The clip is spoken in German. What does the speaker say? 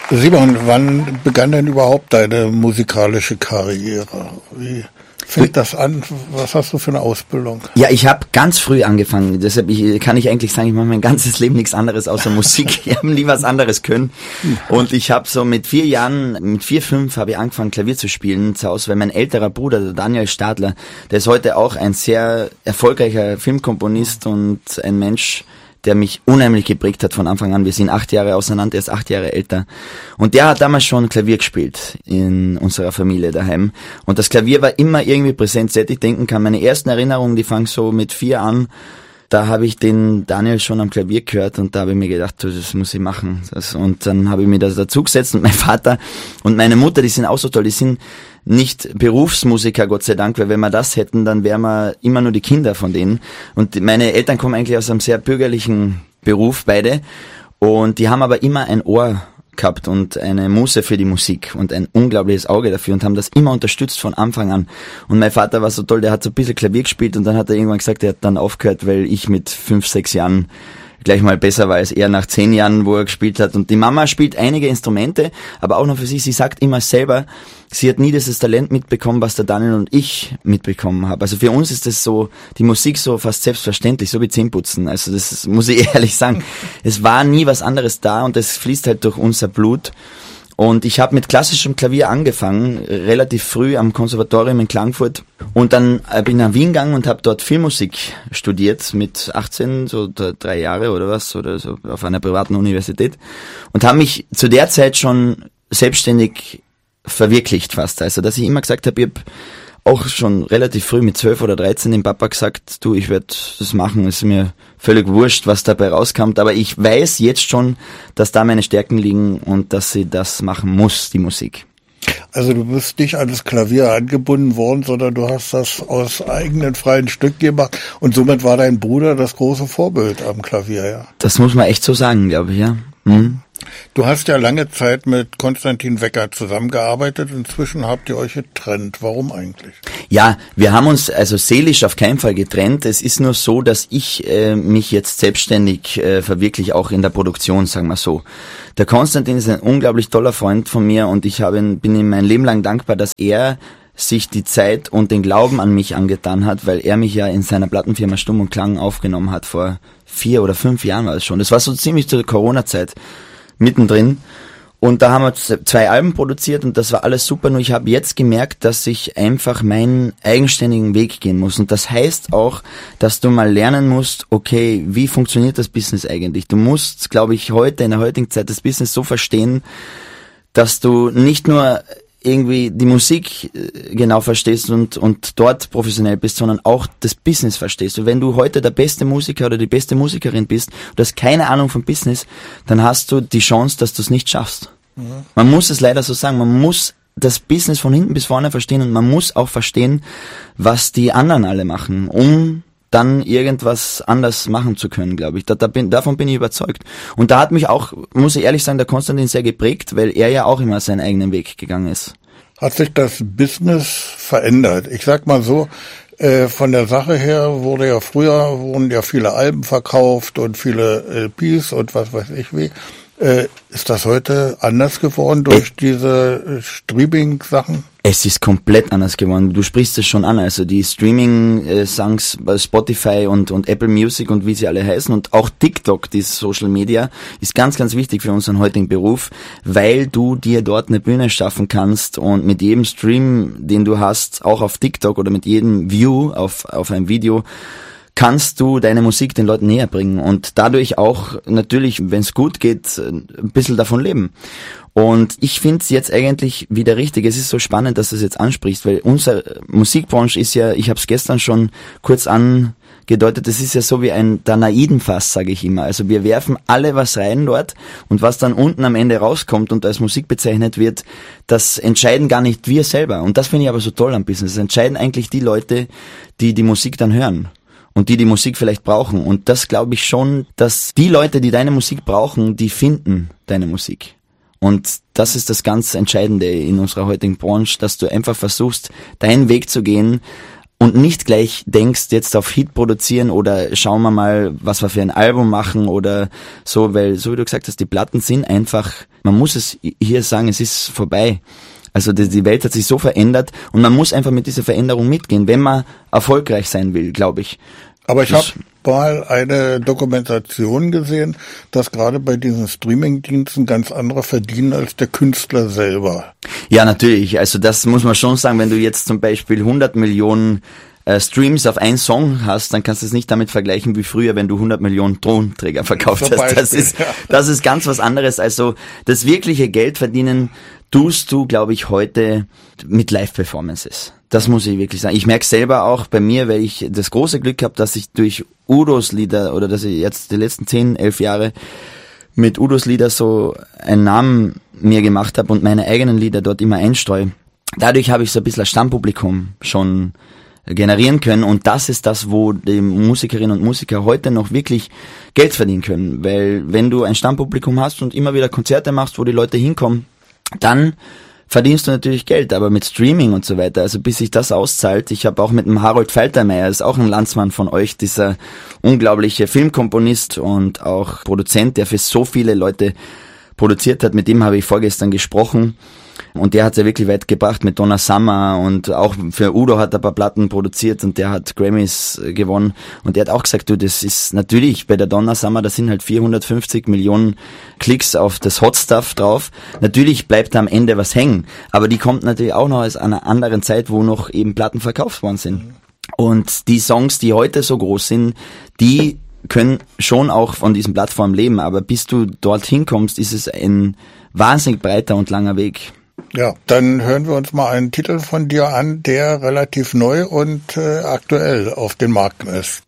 Simon, wann begann denn überhaupt deine musikalische Karriere? Wie fängt das an? Was hast du für eine Ausbildung? Ja, ich habe ganz früh angefangen. Deshalb kann ich eigentlich sagen, ich mache mein ganzes Leben nichts anderes außer Musik. Ich habe nie was anderes können. Und ich habe so mit 4 Jahren, mit 4, 5 habe ich angefangen, Klavier zu spielen zu Hause, weil mein älterer Bruder, der Daniel Stadler, der ist heute auch ein sehr erfolgreicher Filmkomponist und ein Mensch, der mich unheimlich geprägt hat von Anfang an. Wir sind 8 Jahre auseinander, er ist 8 Jahre älter. Und der hat damals schon Klavier gespielt in unserer Familie daheim. Und das Klavier war immer irgendwie präsent, seit ich denken kann. Meine ersten Erinnerungen, die fangen so mit 4 an. Da habe ich den Daniel schon am Klavier gehört und da habe ich mir gedacht, das muss ich machen. Und dann habe ich mir das dazu gesetzt und mein Vater und meine Mutter, die sind auch so toll, die sind nicht Berufsmusiker, Gott sei Dank, weil wenn wir das hätten, dann wären wir immer nur die Kinder von denen. Und meine Eltern kommen eigentlich aus einem sehr bürgerlichen Beruf, beide. Und die haben aber immer ein Ohr gehabt und eine Muße für die Musik und ein unglaubliches Auge dafür und haben das immer unterstützt von Anfang an. Und mein Vater war so toll, der hat so ein bisschen Klavier gespielt und dann hat er irgendwann gesagt, er hat dann aufgehört, weil ich mit 5, 6 Jahren gleich mal besser war als er nach 10 Jahren, wo er gespielt hat. Und die Mama spielt einige Instrumente, aber auch noch für sich. Sie sagt immer selber, sie hat nie dieses Talent mitbekommen, was der Daniel und ich mitbekommen haben. Also für uns ist das so, die Musik so fast selbstverständlich, so wie Zähneputzen. Also das muss ich ehrlich sagen. Es war nie was anderes da und es fließt halt durch unser Blut. Und ich habe mit klassischem Klavier angefangen, relativ früh am Konservatorium in Klagenfurt. Und dann bin ich nach Wien gegangen und habe dort Filmmusik studiert mit 18, so 3 Jahre oder was, oder so auf einer privaten Universität. Und habe mich zu der Zeit schon selbstständig verwirklicht fast. Also dass ich immer gesagt habe, ich habe auch schon relativ früh mit 12 oder 13 dem Papa gesagt, du, ich werde das machen, es ist mir völlig wurscht, was dabei rauskommt, aber ich weiß jetzt schon, dass da meine Stärken liegen und dass sie das machen muss, die Musik. Also du bist nicht an das Klavier angebunden worden, sondern du hast das aus eigenen freien Stück gemacht und somit war dein Bruder das große Vorbild am Klavier, ja? Das muss man echt so sagen, glaube ich, ja. Mhm. Du hast ja lange Zeit mit Konstantin Wecker zusammengearbeitet. Inzwischen habt ihr euch getrennt. Warum eigentlich? Ja, wir haben uns also seelisch auf keinen Fall getrennt. Es ist nur so, dass ich mich jetzt selbstständig verwirkliche, auch in der Produktion, sagen wir so. Der Konstantin ist ein unglaublich toller Freund von mir und ich bin ihm mein Leben lang dankbar, dass er sich die Zeit und den Glauben an mich angetan hat, weil er mich ja in seiner Plattenfirma Stumm und Klang aufgenommen hat. Vor 4 oder 5 Jahren war es schon. Das war so ziemlich zur Corona-Zeit mittendrin. Und da haben wir 2 Alben produziert und das war alles super. Nur ich habe jetzt gemerkt, dass ich einfach meinen eigenständigen Weg gehen muss. Und das heißt auch, dass du mal lernen musst, okay, wie funktioniert das Business eigentlich? Du musst, glaube ich, heute, in der heutigen Zeit, das Business so verstehen, dass du nicht nur irgendwie die Musik genau verstehst und dort professionell bist, sondern auch das Business verstehst. Und wenn du heute der beste Musiker oder die beste Musikerin bist, du hast keine Ahnung vom Business, dann hast du die Chance, dass du es nicht schaffst. Mhm. Man muss es leider so sagen, man muss das Business von hinten bis vorne verstehen und man muss auch verstehen, was die anderen alle machen, um dann irgendwas anders machen zu können, glaube ich. Davon bin ich überzeugt. Und da hat mich auch, muss ich ehrlich sagen, der Konstantin sehr geprägt, weil er ja auch immer seinen eigenen Weg gegangen ist. Hat sich das Business verändert? Ich sag mal so, von der Sache her wurden ja viele Alben verkauft und viele LPs und was weiß ich wie. Ist das heute anders geworden durch diese Streaming-Sachen? Es ist komplett anders geworden. Du sprichst es schon an. Also die Streaming-Songs bei Spotify und Apple Music und wie sie alle heißen und auch TikTok, die Social Media, ist ganz, ganz wichtig für unseren heutigen Beruf, weil du dir dort eine Bühne schaffen kannst und mit jedem Stream, den du hast, auch auf TikTok oder mit jedem View auf ein Video, kannst du deine Musik den Leuten näher bringen und dadurch auch natürlich, wenn es gut geht, ein bisschen davon leben. Und ich finde es jetzt eigentlich wieder richtig. Es ist so spannend, dass du es jetzt ansprichst, weil unsere Musikbranche ist ja, ich habe es gestern schon kurz angedeutet, das ist ja so wie ein Danaidenfass, sage ich immer. Also wir werfen alle was rein dort und was dann unten am Ende rauskommt und als Musik bezeichnet wird, das entscheiden gar nicht wir selber. Und das finde ich aber so toll am Business. Das entscheiden eigentlich die Leute, die die Musik dann hören. Und die Musik vielleicht brauchen. Und das glaube ich schon, dass die Leute, die deine Musik brauchen, die finden deine Musik. Und das ist das ganz Entscheidende in unserer heutigen Branche, dass du einfach versuchst, deinen Weg zu gehen, und nicht gleich denkst, jetzt auf Hit produzieren oder schauen wir mal, was wir für ein Album machen oder so, weil, so wie du gesagt hast, die Platten sind einfach, man muss es hier sagen, es ist vorbei. Also die Welt hat sich so verändert und man muss einfach mit dieser Veränderung mitgehen, wenn man erfolgreich sein will, glaube ich. Aber ich habe mal eine Dokumentation gesehen, dass gerade bei diesen Streamingdiensten ganz andere verdienen als der Künstler selber. Ja, natürlich. Also das muss man schon sagen, wenn du jetzt zum Beispiel 100 Millionen Streams auf einen Song hast, dann kannst du es nicht damit vergleichen wie früher, wenn du 100 Millionen Tonträger verkauft hast. Das ist ganz was anderes. Also das wirkliche Geld verdienen tust du, glaube ich, heute mit Live-Performances. Das muss ich wirklich sagen. Ich merke selber auch bei mir, weil ich das große Glück habe, dass ich durch Udos Lieder oder dass ich jetzt die letzten 10, 11 Jahre mit Udos Lieder so einen Namen mir gemacht habe und meine eigenen Lieder dort immer einstreue. Dadurch habe ich so ein bisschen ein Stammpublikum schon generieren können und das ist das, wo die Musikerinnen und Musiker heute noch wirklich Geld verdienen können, weil wenn du ein Stammpublikum hast und immer wieder Konzerte machst, wo die Leute hinkommen, dann verdienst du natürlich Geld, aber mit Streaming und so weiter, also bis sich das auszahlt, ich habe auch mit dem Harold Faltermeier, ist auch ein Landsmann von euch, dieser unglaubliche Filmkomponist und auch Produzent, der für so viele Leute produziert hat, mit dem habe ich vorgestern gesprochen und der hat es ja wirklich weit gebracht mit Donna Summer und auch für Udo hat er ein paar Platten produziert und der hat Grammys gewonnen und der hat auch gesagt, du, das ist natürlich bei der Donna Summer, da sind halt 450 Millionen Klicks auf das Hot Stuff drauf, natürlich bleibt da am Ende was hängen, aber die kommt natürlich auch noch aus einer anderen Zeit, wo noch eben Platten verkauft worden sind und die Songs, die heute so groß sind, die können schon auch von diesen Plattformen leben, aber bis du dorthin kommst, ist es ein wahnsinnig breiter und langer Weg. Ja, dann hören wir uns mal einen Titel von dir an, der relativ neu und aktuell auf den Markt ist.